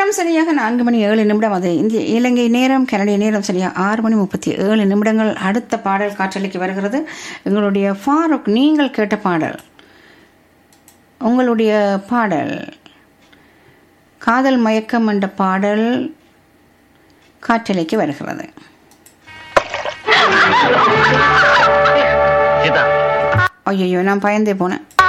நேரம் சரியாக 4:07 அது இந்திய இலங்கை நேரம், கனடிய நேரம் சரியாக 6:37. அடுத்த பாடல் காற்றலைக்கு வருகிறது. எங்களுடைய ஃபாரூக், நீங்கள் கேட்ட பாடல், உங்களுடைய பாடல் காதல் மயக்கம் என்ற பாடல் காற்றலைக்கு வருகிறது. ஐயோ, நான் பயந்தே போனேன்.